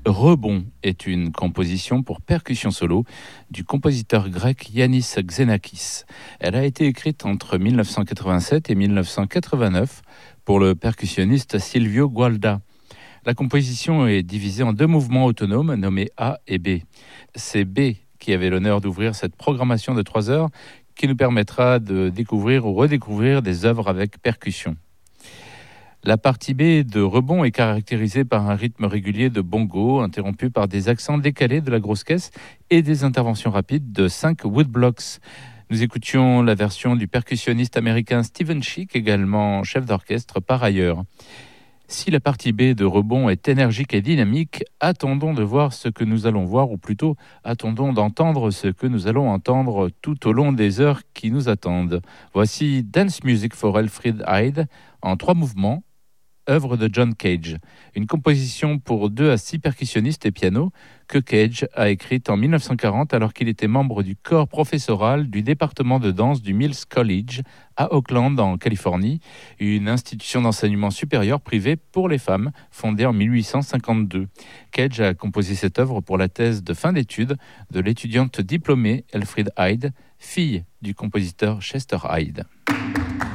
Rebond est une composition pour percussion solo du compositeur grec Yannis Xenakis. Elle a été écrite entre 1987 et 1989 pour le percussionniste Silvio Gualda. La composition est divisée en deux mouvements autonomes nommés A et B. C'est B qui avait l'honneur d'ouvrir cette programmation de 3 heures qui nous permettra de découvrir ou redécouvrir des œuvres avec percussion. La partie B de Rebond est caractérisée par un rythme régulier de bongo, interrompu par des accents décalés de la grosse caisse et des interventions rapides de 5 woodblocks. Nous écoutions la version du percussionniste américain Steven Chick, également chef d'orchestre par ailleurs. Si la partie B de Rebond est énergique et dynamique, attendons de voir ce que nous allons voir, ou plutôt attendons d'entendre ce que nous allons entendre tout au long des heures qui nous attendent. Voici Dance Music for Elfriede Hyde en 3 mouvements, œuvre de John Cage, une composition pour 2 à 6 percussionnistes et piano que Cage a écrite en 1940 alors qu'il était membre du corps professoral du département de danse du Mills College à Oakland en Californie, une institution d'enseignement supérieur privé pour les femmes fondée en 1852. Cage a composé cette œuvre pour la thèse de fin d'études de l'étudiante diplômée Elfriede Hyde, fille du compositeur Chester Hyde.